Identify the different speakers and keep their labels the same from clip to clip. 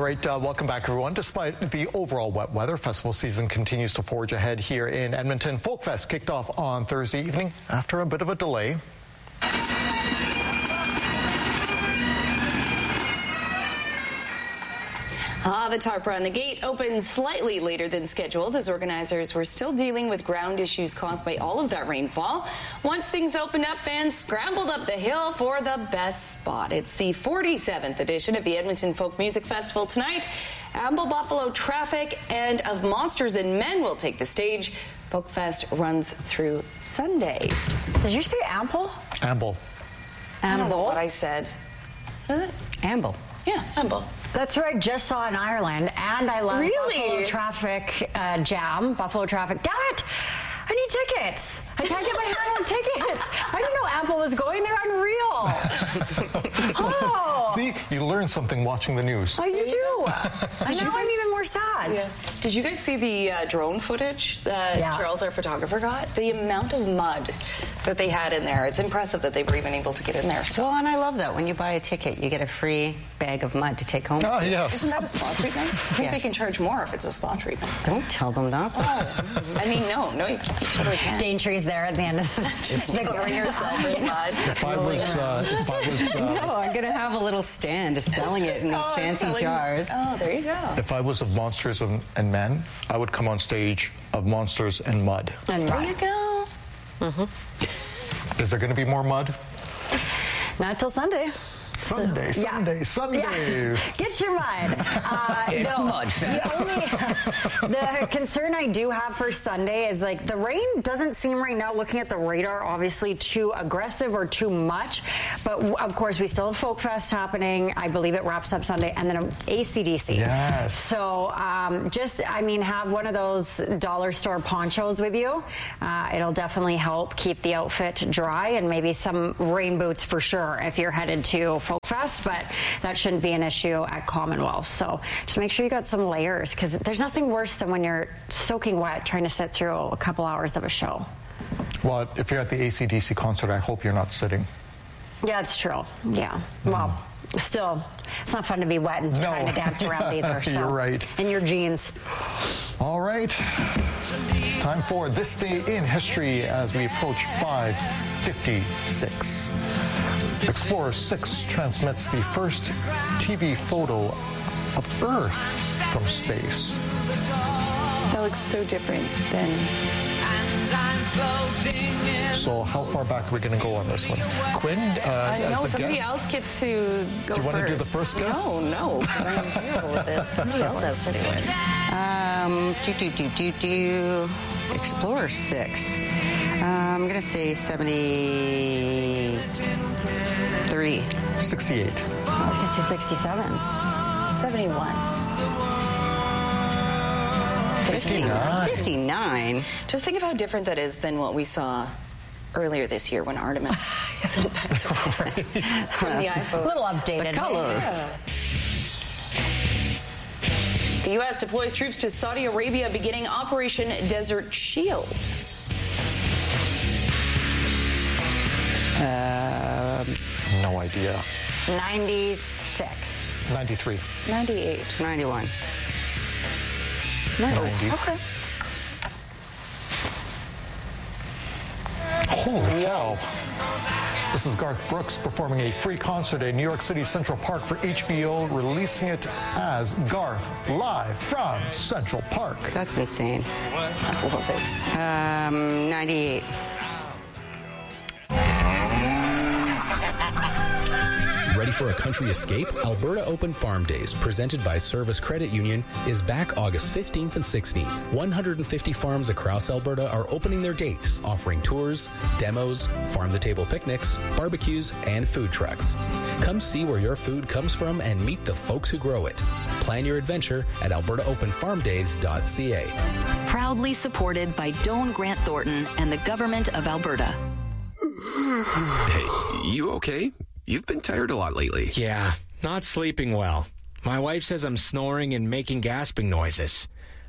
Speaker 1: right, welcome back, everyone. Despite the overall wet weather, festival season continues to forge ahead here in Edmonton. Folkfest kicked off on Thursday evening after a bit of a delay.
Speaker 2: The tarp around the gate opened slightly later than scheduled as organizers were still dealing with ground issues caused by all of that rainfall. Once things opened up, fans scrambled up the hill for the best spot. It's the 47th edition of the Edmonton Folk Music Festival tonight. Amble Buffalo Traffic and Of Monsters and Men will take the stage. Folkfest runs through Sunday.
Speaker 3: Did you say Amble?
Speaker 1: Amble.
Speaker 2: I don't know what I said.
Speaker 3: Amble.
Speaker 2: Yeah, Amble.
Speaker 3: That's who I just saw in Ireland, and I love
Speaker 2: Really?
Speaker 3: Buffalo Traffic Jam. Buffalo Traffic. Damn it! I need tickets. I can't get my hand on tickets. I didn't know Apple was going there. Unreal. Oh.
Speaker 1: See, you learn something watching the news.
Speaker 3: Oh, you do. And now I'm even more sad.
Speaker 2: Yeah. Did you guys see the drone footage that Charles, our photographer, got? The amount of mud that they had in there. It's impressive that they were even able to get in there. So.
Speaker 4: Well, and I love that. When you buy a ticket, you get a free bag of mud to take home.
Speaker 1: Oh, yes.
Speaker 2: Isn't that a spa treatment? I think they can charge more if it's a spa treatment.
Speaker 4: Don't tell them that.
Speaker 2: Oh. I mean, no, you can't. You totally can't.
Speaker 3: Daintree's there at the end of
Speaker 2: Just covering yourself in mud.
Speaker 1: If I was
Speaker 4: no, I'm going to have a little stand selling it in these fancy jars.
Speaker 2: Oh, there you go.
Speaker 1: If I was of Monsters and Men, I would come on stage of Monsters and Mud.
Speaker 3: And
Speaker 2: there you go.
Speaker 1: Is there going to be more mud?
Speaker 3: Not till Sunday.
Speaker 1: Sunday.
Speaker 3: Yeah. Get your mud.
Speaker 4: It's Mudfest.
Speaker 3: The concern I do have for Sunday is, like, the rain doesn't seem right now, looking at the radar, obviously too aggressive or too much. But, of course, we still have Folkfest happening. I believe it wraps up Sunday. And then ACDC.
Speaker 1: Yes.
Speaker 3: So have one of those dollar store ponchos with you. It'll definitely help keep the outfit dry, and maybe some rain boots for sure if you're headed to Folkfest, but that shouldn't be an issue at Commonwealth. So just make sure you got some layers, because there's nothing worse than when you're soaking wet trying to sit through a couple hours of a show.
Speaker 1: Well, if you're at the AC/DC concert, I hope you're not sitting.
Speaker 3: Yeah, it's true. Yeah. Well, still, it's not fun to be wet and trying to dance around either. So.
Speaker 1: You're right.
Speaker 3: In your jeans.
Speaker 1: All right. Time for This Day in History as we approach 5:56. Explorer 6 transmits the first TV photo of Earth from space.
Speaker 2: That looks so different than...
Speaker 1: So how far back are we going to go on this one? Quinn, as
Speaker 2: no,
Speaker 1: the
Speaker 2: somebody
Speaker 1: guest?
Speaker 2: else gets to go first.
Speaker 1: Do you want to do the first guess?
Speaker 2: No, I'm terrible with this. Somebody else has to do it.
Speaker 4: Explorer 6. I'm going to say 73.
Speaker 1: 68.
Speaker 3: I was going to say 67.
Speaker 2: 71.
Speaker 4: 59.
Speaker 2: Just think of how different that is than what we saw earlier this year when Artemis sent back from the iPhone.
Speaker 3: A little updated.
Speaker 4: The colors.
Speaker 2: The U.S. deploys troops to Saudi Arabia beginning Operation Desert Shield.
Speaker 1: No idea.
Speaker 3: 96.
Speaker 1: 93.
Speaker 2: 98.
Speaker 4: 91.
Speaker 1: 90.
Speaker 3: Okay.
Speaker 1: Holy cow. This is Garth Brooks performing a free concert at New York City Central Park for HBO, releasing it as Garth live from Central Park.
Speaker 4: That's insane.
Speaker 2: I love it.
Speaker 4: 98.
Speaker 5: Ready for a country escape? Alberta Open Farm Days, presented by Service Credit Union, is back August 15th and 16th. 150 farms across Alberta are opening their gates, offering tours, demos, farm-to-table picnics, barbecues, and food trucks. Come see where your food comes from and meet the folks who grow it. Plan your adventure at albertaopenfarmdays.ca.
Speaker 6: Proudly supported by Doan Grant Thornton and the Government of Alberta.
Speaker 7: Hey, you okay? You've been tired a lot lately.
Speaker 8: Yeah, not sleeping well. My wife says I'm snoring and making gasping noises.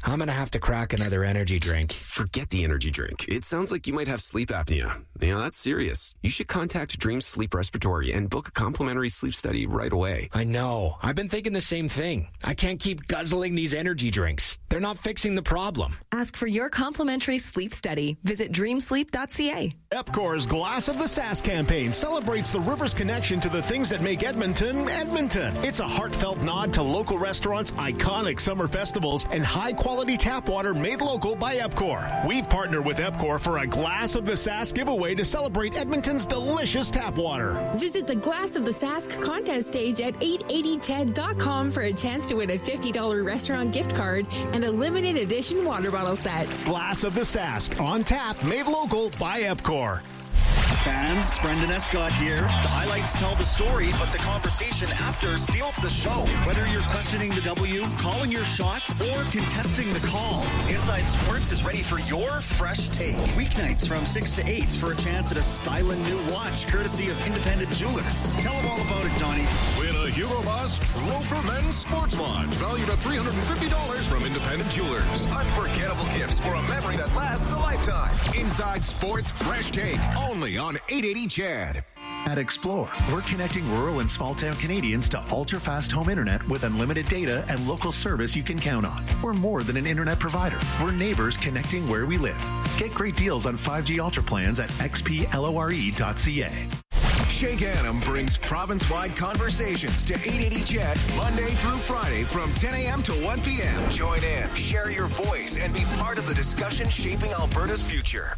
Speaker 8: I'm going to have to crack another energy drink.
Speaker 7: Forget the energy drink. It sounds like you might have sleep apnea. That's serious. You should contact Dream Sleep Respiratory and book a complimentary sleep study right away.
Speaker 8: I know. I've been thinking the same thing. I can't keep guzzling these energy drinks. They're not fixing the problem.
Speaker 9: Ask for your complimentary sleep study. Visit dreamsleep.ca.
Speaker 10: EPCOR's Glass of the Sask campaign celebrates the river's connection to the things that make Edmonton, Edmonton. It's a heartfelt nod to local restaurants, iconic summer festivals, and high-quality tap water made local by EPCOR. We've partnered with EPCOR for a Glass of the Sask giveaway to celebrate Edmonton's delicious tap water.
Speaker 11: Visit the Glass of the Sask contest page at 880ched.com for a chance to win a $50 restaurant gift card and a limited edition water bottle set.
Speaker 10: Glass of the Sask, on tap, made local by EPCOR.
Speaker 12: Fans, Brendan Escott here. The highlights tell the story, but the conversation after steals the show. Whether you're questioning the W, calling your shot, or contesting the call, Inside Sports is ready for your fresh take. Weeknights from 6 to 8 for a chance at a styling new watch, courtesy of Independent Jewelers. Tell them all about it, Donnie.
Speaker 13: Win a Hugo Boss Trofer Men's Sports Watch, valued at $350 from Independent Jewelers. Unforgettable gifts for a memory that lasts a lifetime. Inside Sports Fresh Take, only on 880 CHED.
Speaker 14: At Explore, we're connecting rural and small-town Canadians to ultra-fast home internet with unlimited data and local service you can count on. We're more than an internet provider. We're neighbors connecting where we live. Get great deals on 5G Ultra plans at xplore.ca.
Speaker 13: Shake Adam brings province-wide conversations to 880 CHED Monday through Friday from 10 a.m. to 1 p.m. Join in, share your voice, and be part of the discussion shaping Alberta's future.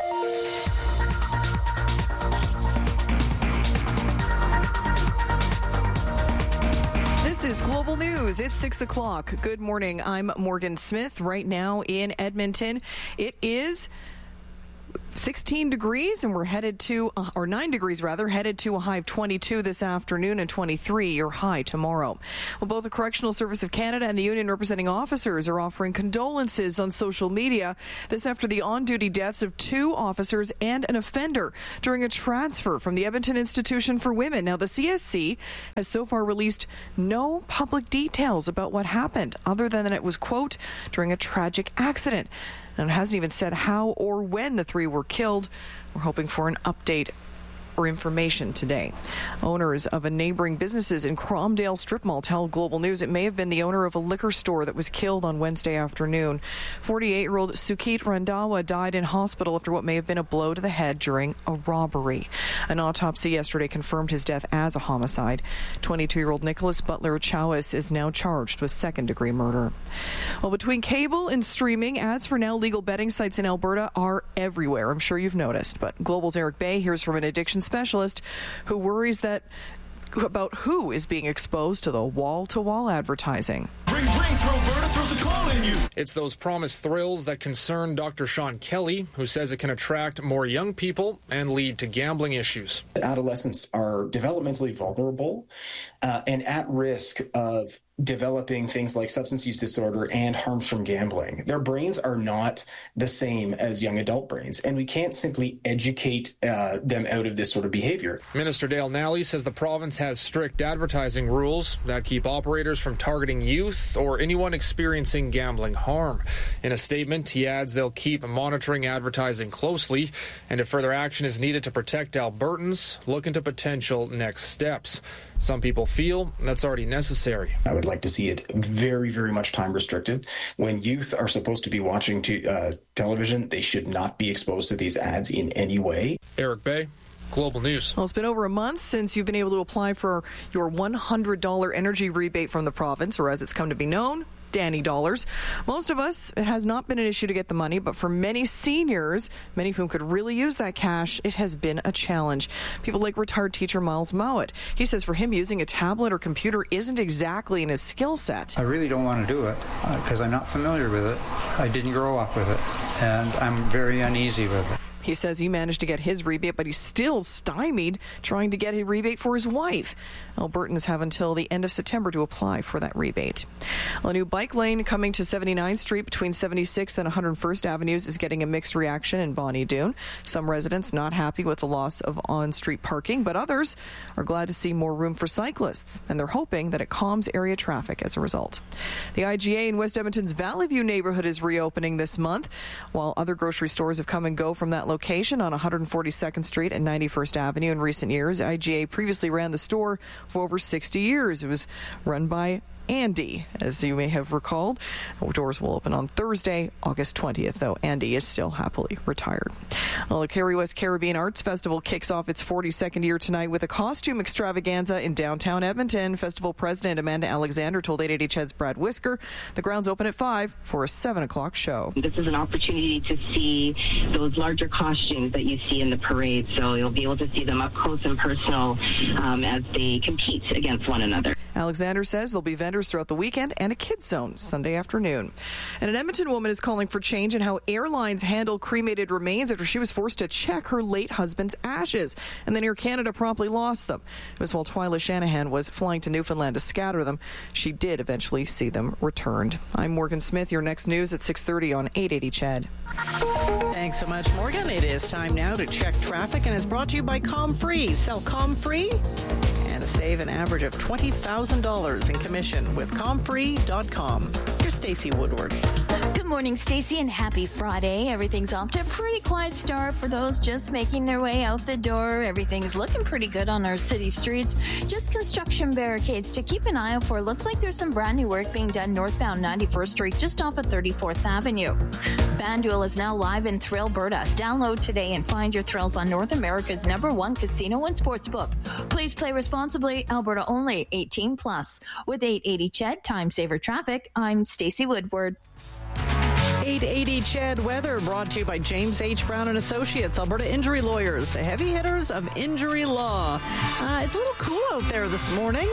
Speaker 15: This is Global News. It's 6 o'clock. Good morning. I'm Morgan Smith. Right now in Edmonton, it is 16 degrees and we're headed to, or 9 degrees rather, headed to a high of 22 this afternoon and 23 your high tomorrow. Well, both the Correctional Service of Canada and the union representing officers are offering condolences on social media. This after the on-duty deaths of 2 officers and an offender during a transfer from the Edmonton Institution for Women. Now, the CSC has so far released no public details about what happened, other than that it was, quote, during a tragic accident. And it hasn't even said how or when the 3 were killed. We're hoping for an update or information today. Owners of a neighboring businesses in Cromdale Strip Mall tell Global News it may have been the owner of a liquor store that was killed on Wednesday afternoon. 48-year-old Sukit Randawa died in hospital after what may have been a blow to the head during a robbery. An autopsy yesterday confirmed his death as a homicide. 22-year-old Nicholas Butler Chowis is now charged with second-degree murder. Well, between cable and streaming, ads for now legal betting sites in Alberta are everywhere. I'm sure you've noticed. But Global's Eric Bay hears from an addiction specialist who worries about who is being exposed to the wall-to-wall advertising.
Speaker 16: Ring, Roberta throws a call in you. It's those promised thrills that concern Dr. Sean Kelly, who says it can attract more young people and lead to gambling issues.
Speaker 17: Adolescents are developmentally vulnerable and at risk of developing things like substance use disorder and harms from gambling. Their brains are not the same as young adult brains, and we can't simply educate them out of this sort of behavior.
Speaker 16: Minister Dale Nally says the province has strict advertising rules that keep operators from targeting youth or anyone experiencing gambling harm. In a statement, he adds they'll keep monitoring advertising closely, and if further action is needed to protect Albertans, look into potential next steps. Some people feel that's already necessary.
Speaker 17: I would like to see it very, very much time restricted. When youth are supposed to be watching television, they should not be exposed to these ads in any way.
Speaker 16: Eric Bay, Global News.
Speaker 15: Well, it's been over a month since you've been able to apply for your $100 energy rebate from the province, or as it's come to be known, Danny dollars. Most of us, it has not been an issue to get the money, but for many seniors, many of whom could really use that cash, it has been a challenge. People like retired teacher Miles Mowat. He says for him, using a tablet or computer isn't exactly in his skill set.
Speaker 18: I really don't want to do it because I'm not familiar with it. I didn't grow up with it, and I'm very uneasy with it.
Speaker 15: He says he managed to get his rebate, but he's still stymied trying to get a rebate for his wife. Albertans have until the end of September to apply for that rebate. A new bike lane coming to 79th Street between 76th and 101st Avenues is getting a mixed reaction in Bonnie Doon. Some residents not happy with the loss of on-street parking, but others are glad to see more room for cyclists, and they're hoping that it calms area traffic as a result. The IGA in West Edmonton's Valley View neighborhood is reopening this month, while other grocery stores have come and go from that location on 142nd Street and 91st Avenue in recent years. IGA previously ran the store for over 60 years. It was run by Andy, as you may have recalled. Doors will open on Thursday, August 20th, though Andy is still happily retired. Well, the Kerry West Caribbean Arts Festival kicks off its 42nd year tonight with a costume extravaganza in downtown Edmonton. Festival President Amanda Alexander told 880 CHED's Brad Whisker the grounds open at 5 for a 7 o'clock show.
Speaker 18: This is an opportunity to see those larger costumes that you see in the parade, so you'll be able to see them up close and personal as they compete against one another.
Speaker 15: Alexander says there'll be vendors throughout the weekend and a kids zone Sunday afternoon. And an Edmonton woman is calling for change in how airlines handle cremated remains after she was forced to check her late husband's ashes. And then Air Canada promptly lost them. It was while Twyla Shanahan was flying to Newfoundland to scatter them. She did eventually see them returned. I'm Morgan Smith. Your next news at 6:30 on 880 CHED.
Speaker 19: Thanks so much, Morgan. It is time now to check traffic, and it's brought to you by ComFree. Sell ComFree and save an average of $20,000 in commission with ComFree.com. Here's Stacey Woodward.
Speaker 20: Good morning, Stacey, and happy Friday. Everything's off to a pretty quiet start for those just making their way out the door. Everything's looking pretty good on our city streets. Just construction barricades to keep an eye out for. Looks like there's some brand new work being done northbound 91st Street just off of 34th Avenue. FanDuel is now live in Thrillberta. Download today and find your thrills on North America's #1 casino and sportsbook. Please play responsibly. Alberta only. 18 plus. With 880 CHED Time Saver Traffic, I'm Stacey Woodward.
Speaker 19: 880 CHED weather brought to you by James H. Brown and Associates, Alberta Injury Lawyers, the heavy hitters of injury law. It's a little cool out there this morning.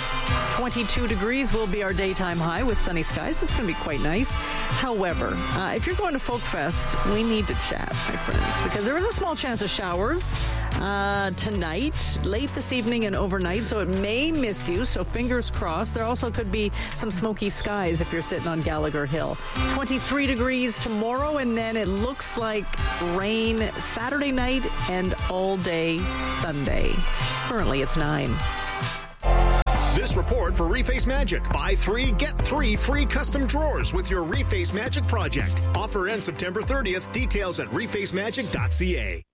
Speaker 19: 22 degrees will be our daytime high with sunny skies. It's going to be quite nice. However, if you're going to Folk Fest, we need to chat, my friends, because there is a small chance of showers tonight, late this evening and overnight, so it may miss you, so fingers crossed. There also could be some smoky skies if you're sitting on Gallagher Hill. 23 degrees tomorrow, and then it looks like rain Saturday night and all day Sunday. Currently, it's 9.
Speaker 10: This report for Reface Magic. Buy 3, get 3 free custom drawers with your Reface Magic project. Offer ends September 30th. Details at refacemagic.ca.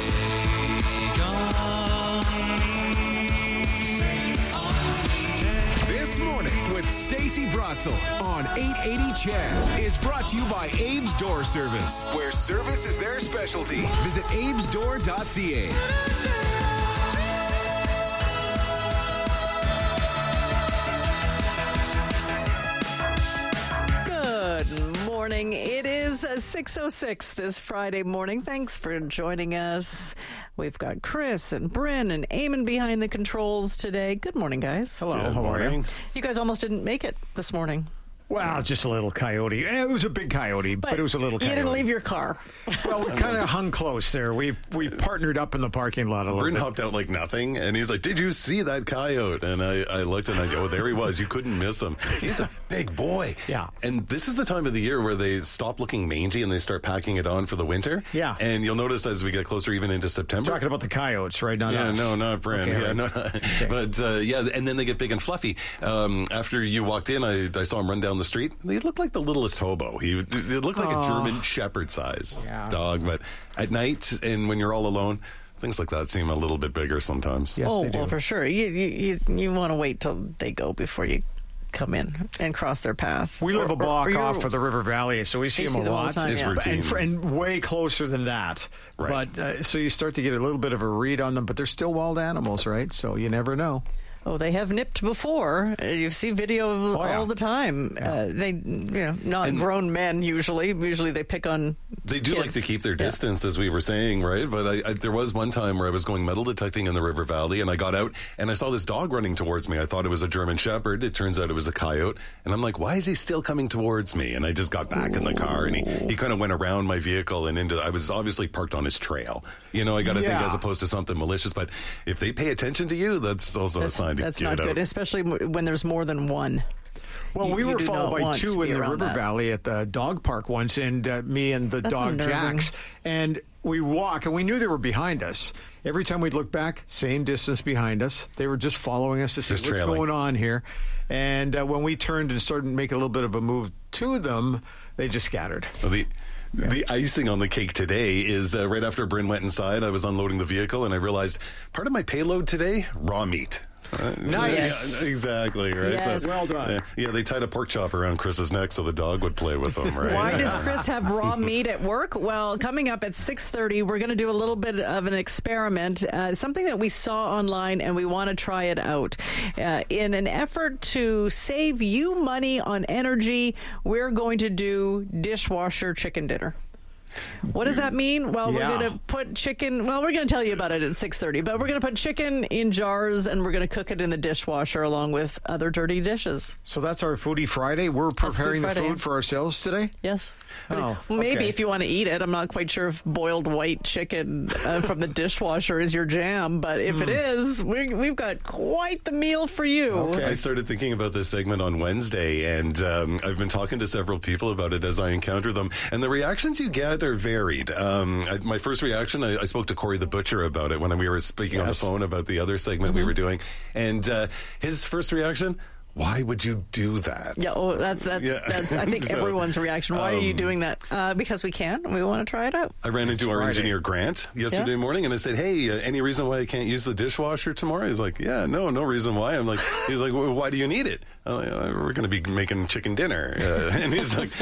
Speaker 13: This morning with Stacey Bratzel on 880 CHED is brought to you by Abe's Door Service, where service is their specialty. Visit abesdoor.ca.
Speaker 19: Morning. It is 6:06 this Friday morning. Thanks for joining us. We've got Chris and Bryn and Eamon behind the controls today. Good morning, guys.
Speaker 21: Hello. How are you?
Speaker 19: You guys almost didn't make it this morning.
Speaker 21: Well, just a little coyote. It was a big coyote, but it was a little coyote.
Speaker 19: You didn't leave your car.
Speaker 21: Well, we kind of hung close there. We partnered up in the parking lot a little
Speaker 22: Bryn
Speaker 21: bit.
Speaker 22: hopped out like nothing, and he's like, "Did you see that coyote?" And I looked and I go, "Oh, there he was. You couldn't miss him. He's a big boy."
Speaker 21: Yeah.
Speaker 22: And this is the time of the year where they stop looking mangy and they start packing it on for the winter.
Speaker 21: Yeah.
Speaker 22: And you'll notice as we get closer, even into September.
Speaker 21: Talking about the coyotes, right? Not
Speaker 22: yeah,
Speaker 21: us.
Speaker 22: no, not Bryn.
Speaker 21: Okay,
Speaker 22: yeah,
Speaker 21: right.
Speaker 22: no. Okay. But yeah, and then they get big and fluffy. After you walked in, I saw him run down the street. They looked like the littlest hobo. He looked like a German Shepherd size dog. But at night and when you're all alone, things like that seem a little bit bigger sometimes.
Speaker 21: Yes, they do.
Speaker 19: Well, for sure. You want to wait till they go before you come in and cross their path.
Speaker 21: We live a block off of the River Valley, so we see them a lot.
Speaker 19: It's
Speaker 22: routine.
Speaker 21: And way closer than that.
Speaker 22: Right.
Speaker 21: But so you start to get a little bit of a read on them, but they're still wild animals, right? So you never know.
Speaker 19: Oh, they have nipped before. You see video all the time. They, not grown men usually. Usually they pick on
Speaker 22: They do
Speaker 19: kids.
Speaker 22: like to keep their distance, as we were saying, right? But there was one time where I was going metal detecting in the River Valley, and I got out, and I saw this dog running towards me. I thought it was a German Shepherd. It turns out it was a coyote. And I'm like, why is he still coming towards me? And I just got back in the car, and he kind of went around my vehicle and I was obviously parked on his trail. I got to think as opposed to something malicious. But if they pay attention to you, that's also a sign to
Speaker 19: That's
Speaker 22: get
Speaker 19: not
Speaker 22: out.
Speaker 19: good, especially when there's more than one.
Speaker 21: Well, we were followed by two in the River Valley at the dog park once, and me and the dog
Speaker 19: unnerving.
Speaker 21: Jax, and we walk, and we knew they were behind us. Every time we'd look back, same distance behind us. They were just following us to see what's going on here. And when we turned and started making a little bit of a move to them, they just scattered.
Speaker 22: Well, the icing on the cake today is right after Bryn went inside, I was unloading the vehicle, and I realized part of my payload today, raw meat.
Speaker 21: Nice.
Speaker 22: Yeah, exactly, right?
Speaker 19: Yes.
Speaker 22: So,
Speaker 21: well done.
Speaker 22: Yeah, they tied a pork chop around Chris's neck so the dog would play with them, right?
Speaker 19: Why does Chris have raw meat at work? Well, coming up at 6:30, we're going to do a little bit of an experiment, something that we saw online, and we want to try it out. In an effort to save you money on energy, we're going to do dishwasher chicken dinner. What does that mean? Well, we're going to put chicken... Well, we're going to tell you about it at 6:30, but we're going to put chicken in jars, and we're going to cook it in the dishwasher along with other dirty dishes.
Speaker 21: So that's our Foodie Friday. We're preparing the
Speaker 19: Friday.
Speaker 21: food for ourselves today?
Speaker 19: Yes.
Speaker 21: Oh,
Speaker 19: well, maybe
Speaker 21: okay.
Speaker 19: if you want to eat it. I'm not quite sure if boiled white chicken from the dishwasher is your jam, but if it is, we've got quite the meal for you.
Speaker 22: Okay. I started thinking about this segment on Wednesday, and I've been talking to several people about it as I encounter them, and the reactions you get are varied. My first reaction, I spoke to Corey the Butcher about it when we were speaking on the phone about the other segment we were doing, and his first reaction, why would you do that?
Speaker 19: Yeah, that's I think
Speaker 22: So,
Speaker 19: everyone's reaction. Why are you doing that? Because we can. We want to try it out.
Speaker 22: I ran into our engineer Grant yesterday morning, and I said, "Hey, any reason why I can't use the dishwasher tomorrow?" He's like, "Yeah, no reason why." I'm like, he's like, well, "Why do you need it?" I'm like, we're going to be making chicken dinner, and he's like,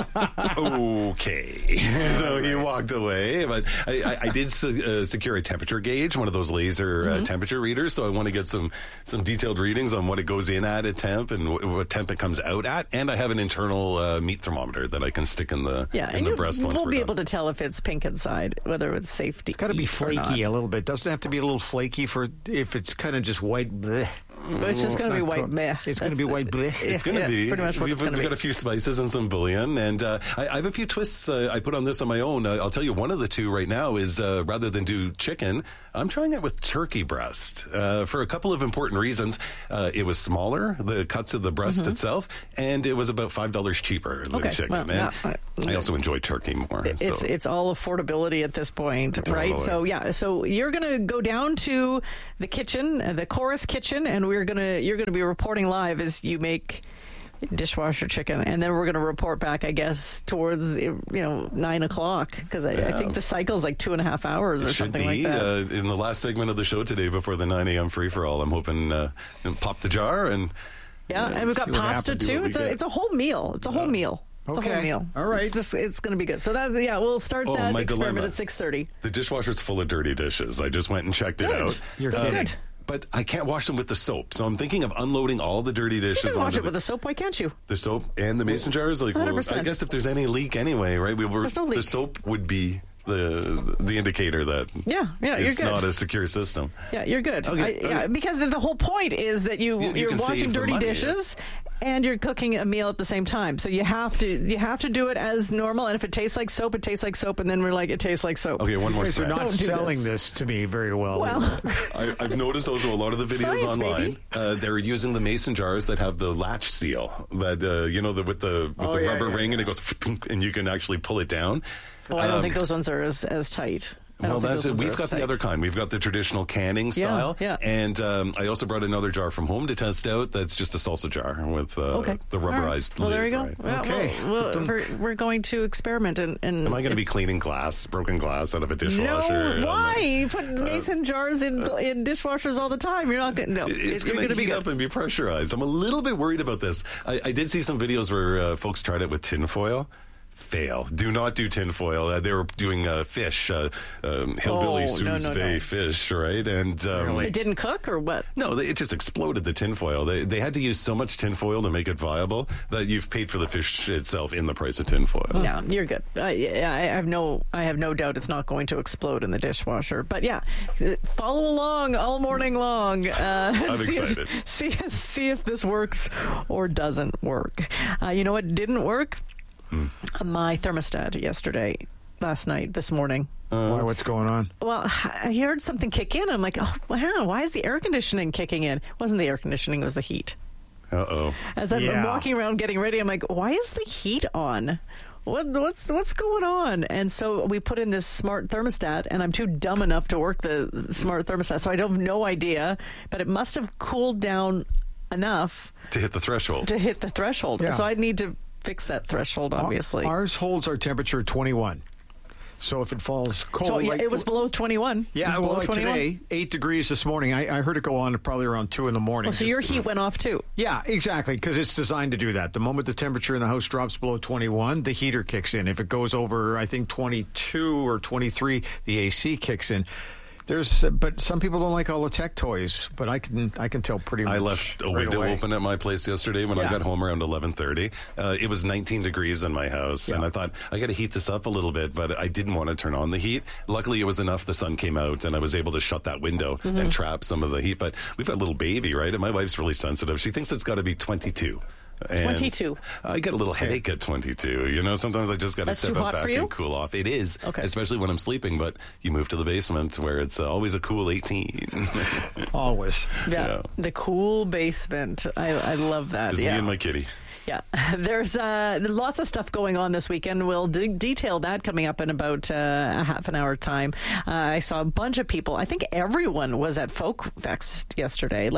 Speaker 22: "Okay." So he walked away, but I did secure a temperature gauge, one of those laser temperature readers. So I want to get some detailed readings on what it goes in at temp and what temp it comes out at, and I have an internal meat thermometer that I can stick in the breast once
Speaker 19: we'll
Speaker 22: we're
Speaker 19: be
Speaker 22: done.
Speaker 19: able to tell if it's pink inside, whether it's safe to
Speaker 21: It's got to be
Speaker 19: eat or not.
Speaker 21: flaky a little bit. Doesn't it have to be a little flaky for if it's kind of just white bleh.
Speaker 19: It's just going to be white meh.
Speaker 21: It's going to be white bleh.
Speaker 22: It's going to be.
Speaker 19: That's pretty much what it's going to be.
Speaker 22: We've got a few spices and some bouillon, and I have a few twists I put on this on my own. I'll tell you, one of the two right now is rather than do chicken, I'm trying it with turkey breast for a couple of important reasons. It was smaller, the cuts of the breast itself, and it was about $5 cheaper than chicken.
Speaker 19: Well,
Speaker 22: I also enjoy turkey more.
Speaker 19: It's all affordability at this point,
Speaker 22: Totally.
Speaker 19: right? So you're going to go down to the kitchen, the Chorus kitchen, and you're going to be reporting live as you make dishwasher chicken, and then we're going to report back, I guess, towards 9 o'clock, because I think the cycle's like 2.5 hours or something like that.
Speaker 22: In the last segment of the show today, before the 9 a.m. free for all, I'm hoping pop the jar and
Speaker 19: and we've got pasta too. It's a whole meal. It's a whole meal. It's a whole meal.
Speaker 21: All right.
Speaker 19: It's going to be good. So we'll start that
Speaker 22: my
Speaker 19: experiment
Speaker 22: dilemma.
Speaker 19: at 6:30.
Speaker 22: The dishwasher's full of dirty dishes. I just went and checked it out.
Speaker 19: That's good.
Speaker 22: But I can't wash them with the soap, so I'm thinking of unloading all the dirty dishes.
Speaker 19: You can wash
Speaker 22: onto
Speaker 19: it with the soap. Why can't you?
Speaker 22: the soap and the mason jars. Like, well,
Speaker 19: 100%.
Speaker 22: I guess if there's any leak anyway, right?
Speaker 19: There's no leak.
Speaker 22: The soap would be the indicator that
Speaker 19: you're
Speaker 22: it's
Speaker 19: good.
Speaker 22: not a secure system.
Speaker 19: Yeah, you're good.
Speaker 22: Okay.
Speaker 19: Because the whole point is that you're
Speaker 22: can
Speaker 19: washing
Speaker 22: save the
Speaker 19: dirty
Speaker 22: money,
Speaker 19: dishes. And you're cooking a meal at the same time, so you have to do it as normal. And if it tastes like soap, it tastes like soap. And then we're like, it tastes like soap.
Speaker 22: Okay, one more
Speaker 21: You're
Speaker 22: step.
Speaker 21: not selling this to me very well.
Speaker 22: I've noticed also a lot of the videos
Speaker 19: Science,
Speaker 22: online. They're using the mason jars that have the latch seal, that with the rubber ring, and it goes, and you can actually pull it down.
Speaker 19: Well, I don't think those ones are as tight.
Speaker 22: Well, that's it. We've got the other kind. We've got the traditional canning style.
Speaker 19: Yeah.
Speaker 22: And I also brought another jar from home to test out. That's just a salsa jar with the rubberized lid.
Speaker 19: Well, there you go.
Speaker 22: Right?
Speaker 19: Well,
Speaker 21: Okay.
Speaker 19: we're going to experiment. And
Speaker 22: Am I going to be cleaning broken glass out of a dishwasher?
Speaker 19: No, why? You put mason jars in dishwashers all the time. You're not going to. No,
Speaker 22: It's going to heat up and be pressurized. I'm a little bit worried about this. I did see some videos where folks tried it with tinfoil. fail. Do not do tinfoil. They were doing fish, hillbilly Sue's Bay fish, right? And
Speaker 19: it didn't cook or what?
Speaker 22: No, it just exploded the tinfoil. They had to use so much tinfoil to make it viable that you've paid for the fish itself in the price of tinfoil.
Speaker 19: Yeah, you're good. I have no doubt it's not going to explode in the dishwasher. But yeah, follow along all morning long.
Speaker 22: I'm excited.
Speaker 19: See if this works or doesn't work. You know what didn't work? My thermostat last night, this morning.
Speaker 21: Why? What's going on?
Speaker 19: Well, I heard something kick in. I'm like, oh, wow, why is the air conditioning kicking in? It wasn't the air conditioning, it was the heat.
Speaker 22: Uh-oh.
Speaker 19: As I'm walking around getting ready, I'm like, why is the heat on? What's going on? And so we put in this smart thermostat, and I'm too dumb enough to work the smart thermostat, so I have no idea, but it must have cooled down enough
Speaker 22: to hit the threshold.
Speaker 19: Yeah. So I need to fix that threshold, obviously.
Speaker 21: Ours holds our temperature 21. So if it falls cold...
Speaker 19: So it was below 21?
Speaker 21: Yeah, well, like today, 8 degrees this morning. I heard it go on probably around 2 in the morning.
Speaker 19: Oh, so your heat went off too?
Speaker 21: Yeah, exactly, because it's designed to do that. The moment the temperature in the house drops below 21, the heater kicks in. If it goes over, I think, 22 or 23, the AC kicks in. But some people don't like all the tech toys, but I can tell pretty much.
Speaker 22: I left a window open at my place yesterday when I got home around 11:30. It was 19 degrees in my house, and I thought, I got to heat this up a little bit, but I didn't want to turn on the heat. Luckily, it was enough. The sun came out, and I was able to shut that window and trap some of the heat. But we've got a little baby, right? And my wife's really sensitive. She thinks it's got to be 22. And
Speaker 19: 22.
Speaker 22: I get a little headache at 22. You know, sometimes I just got to step up back and cool off. It is, especially when I'm sleeping. But you move to the basement where it's always a cool 18.
Speaker 21: Always.
Speaker 19: Yeah, the cool basement. I love that.
Speaker 22: Just me and my kitty.
Speaker 19: Yeah, there's lots of stuff going on this weekend. We'll detail that coming up in about a half an hour time. I saw a bunch of people. I think everyone was at Folk Fest yesterday.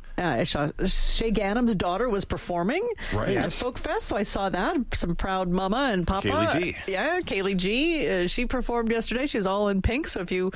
Speaker 19: Shay Ganam's daughter was performing at Folk Fest, so I saw that. Some proud mama and papa.
Speaker 22: Kaylee G.
Speaker 19: Yeah, Kaylee G. She performed yesterday. She was all in pink, so if you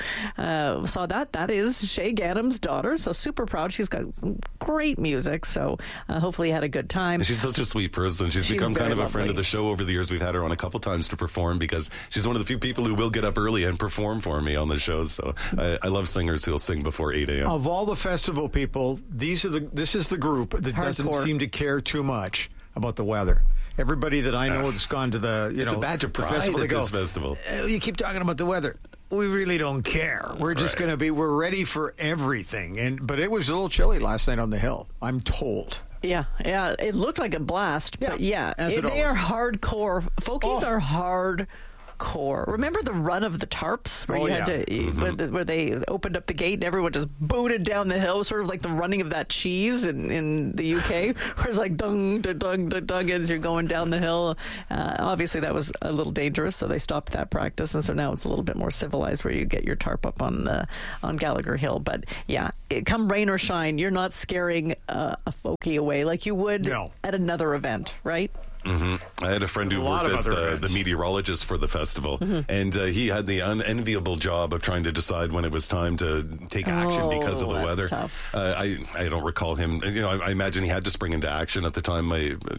Speaker 19: saw that is Shay Ganam's daughter, so super proud. She's got some great music, so hopefully you had a good time.
Speaker 22: She's such a sweet person. She's become kind of a friend of the show over the years. We've had her on a couple times to perform because she's one of the few people who will get up early and perform for me on the shows, so I love singers who'll sing before 8 a.m.
Speaker 21: Of all the festival people, this is the group that doesn't seem to care too much about the weather. Everybody that I know that's gone to
Speaker 22: it's a badge of pride at this festival.
Speaker 21: You keep talking about the weather. We really don't care. We're just going to we're ready for everything. But it was a little chilly last night on the hill, I'm told.
Speaker 19: Yeah, it looked like a blast. But they are hardcore. Folkies are hardcore. Remember the run of the tarps where had to where they opened up the gate and everyone just booted down the hill, sort of like the running of that cheese in the UK, where it's like dung dung dung dung as you're going down the hill. Obviously that was a little dangerous, so they stopped that practice, and so now it's a little bit more civilized where you get your tarp up on Gallagher Hill. But yeah, come rain or shine, you're not scaring a folkie away like you would at another event, right?
Speaker 22: Mm-hmm. I had a friend who worked as the meteorologist for the festival, and he had the unenviable job of trying to decide when it was time to take action because of the weather.
Speaker 19: Tough.
Speaker 22: I don't recall him. I imagine he had to spring into action at the time.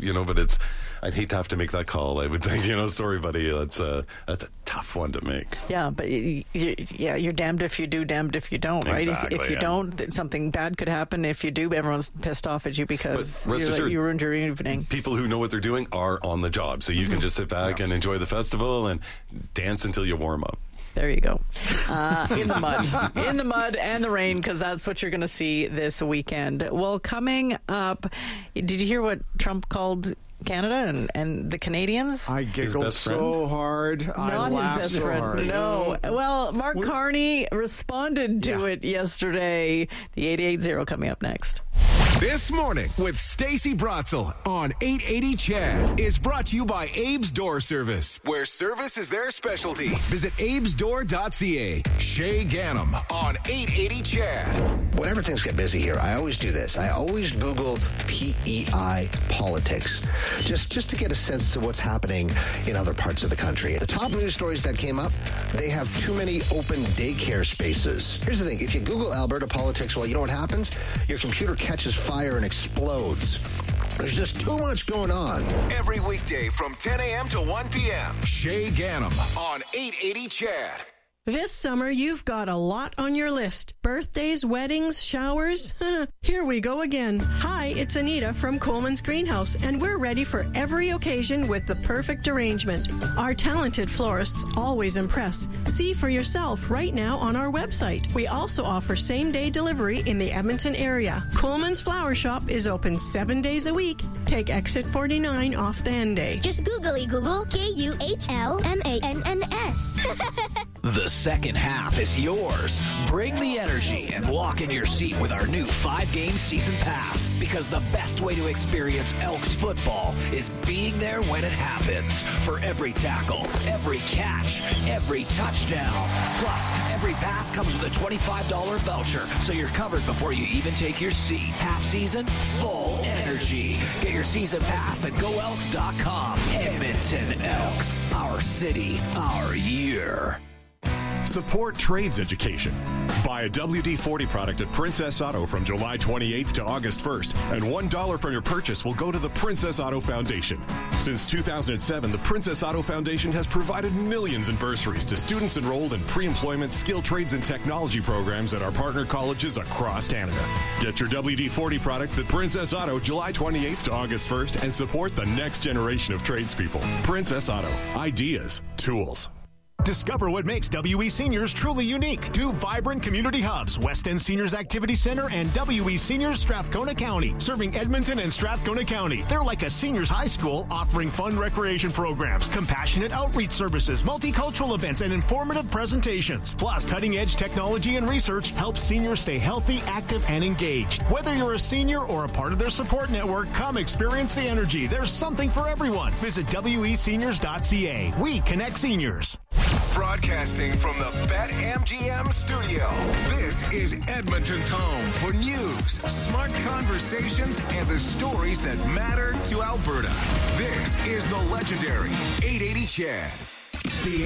Speaker 22: But I'd hate to have to make that call. I would think, sorry, buddy, that's a tough one to make.
Speaker 19: Yeah, but you're damned if you do, damned if you don't, right?
Speaker 22: Exactly,
Speaker 19: if you don't, something bad could happen. If you do, everyone's pissed off at you because you ruined your evening.
Speaker 22: People who know what they're doing are on the job, so you can just sit back and enjoy the festival and dance until you warm up.
Speaker 19: There you go. In the mud and the rain, because that's what you're going to see this weekend. Well, coming up, did you hear what Trump called Canada and the Canadians?
Speaker 21: I giggled so hard.
Speaker 19: Not his best friend. Hard. No. Well, Mark Carney responded to it yesterday. The 880 coming up next.
Speaker 13: This Morning with Stacey Bratzel on 880 CHED is brought to you by Abe's Door Service, where service is their specialty. Visit abesdoor.ca. Shay Ganam on 880 CHED.
Speaker 1: Whenever things get busy here, I always do this. I always Google PEI politics, just to get a sense of what's happening in other parts of the country. The top news stories that came up, they have too many open daycare spaces. Here's the thing. If you Google Alberta politics, well, you know what happens? Your computer catches fire and explodes. There's just too much going on.
Speaker 13: Every weekday from 10 a.m. to 1 p.m. Shay Ganem on 880 CHED.
Speaker 2: This summer, you've got a lot on your list. Birthdays, weddings, showers. Here we go again. Hi, it's Anita from Coleman's Greenhouse, and we're ready for every occasion with the perfect arrangement. Our talented florists always impress. See for yourself right now on our website. We also offer same-day delivery in the Edmonton area. Coleman's Flower Shop is open 7 days a week. Take exit 49 off the Henday.
Speaker 3: Just Google KUHLMANNS.
Speaker 23: The second half is yours. Bring the energy and walk in your seat with our new 5-game season pass, because the best way to experience Elks football is being there when it happens. For every tackle, every catch, every touchdown. Plus, every pass comes with a $25 voucher, so you're covered before you even take your seat. Half season, full energy. Get your season pass at GoElks.com. Edmonton Elks. Our city, our year.
Speaker 10: Support trades education. Buy a WD-40 product at Princess Auto from July 28th to August 1st, and $1 from your purchase will go to the Princess Auto Foundation. Since 2007, the Princess Auto Foundation has provided millions in bursaries to students enrolled in pre-employment, skill trades, and technology programs at our partner colleges across Canada. Get your WD-40 products at Princess Auto July 28th to August 1st and support the next generation of tradespeople. Princess Auto. Ideas. Tools. Discover what makes WE Seniors truly unique. 2 vibrant community hubs, West End Seniors Activity Center and WE Seniors Strathcona County, serving Edmonton and Strathcona County. They're like a seniors high school, offering fun recreation programs, compassionate outreach services, multicultural events, and informative presentations. Plus, cutting-edge technology and research helps seniors stay healthy, active, and engaged. Whether you're a senior or a part of their support network, come experience the energy. There's something for everyone. Visit WESeniors.ca. We connect seniors.
Speaker 13: Broadcasting from the BetMGM studio, this is Edmonton's home for news, smart conversations, and the stories that matter to Alberta. This is the legendary 880 CHED. The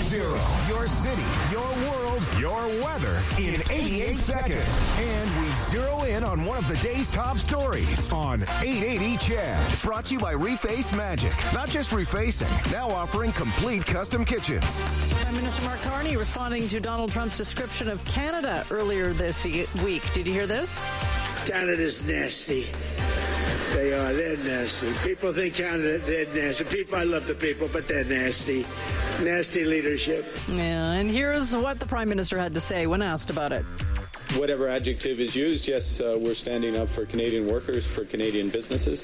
Speaker 13: 88.0, your city, your world, your weather in 88 seconds. And we zero in on one of the day's top stories on 880 CHED. Brought to you by Reface Magic. Not just refacing, now offering complete custom kitchens.
Speaker 19: Prime Minister Mark Carney responding to Donald Trump's description of Canada earlier this week. Did you hear this?
Speaker 24: Canada's nasty. They are. They're nasty. People think Canada, they're nasty. I love the people, but they're nasty. Nasty leadership.
Speaker 19: Yeah, and here's what the Prime Minister had to say when asked about it.
Speaker 25: Whatever adjective is used, yes, we're standing up for Canadian workers, for Canadian businesses,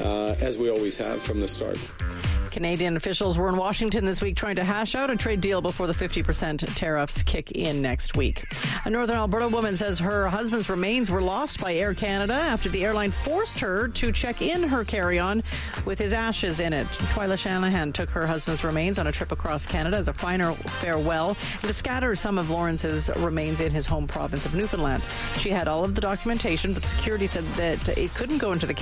Speaker 25: as we always have from the start.
Speaker 19: Canadian officials were in Washington this week trying to hash out a trade deal before the 50% tariffs kick in next week. A Northern Alberta woman says her husband's remains were lost by Air Canada after the airline forced her to check in her carry-on with his ashes in it. Twyla Shanahan took her husband's remains on a trip across Canada as a final farewell and to scatter some of Lawrence's remains in his home province of Newfoundland. She had all of the documentation, but security said that it couldn't go into the